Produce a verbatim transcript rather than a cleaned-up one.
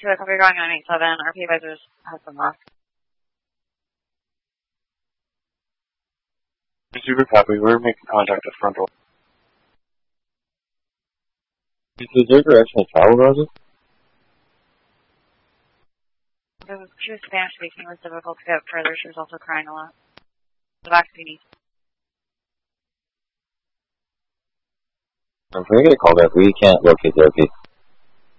to a copy going nine eight seven. R P advisors has been lost. Super copy. We're making contact with frontal. Is there directional travel, Roger? She was Spanish speaking. It was difficult to get further. She was also crying a lot. The back P D. I'm trying to get a call back. We can't locate the R P.